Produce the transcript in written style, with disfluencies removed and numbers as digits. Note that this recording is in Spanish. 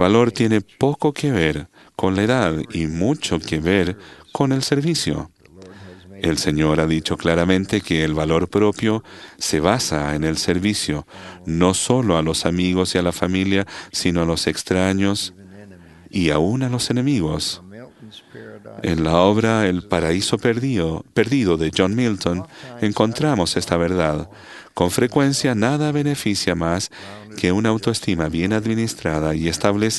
valor tiene poco que ver con la edad y mucho que ver con el servicio. El Señor ha dicho claramente que el valor propio se basa en el servicio, no solo a los amigos y a la familia, sino a los extraños y aún a los enemigos. En la obra El paraíso perdido de John Milton encontramos esta verdad. Con frecuencia nada beneficia más que una autoestima bien administrada y establecida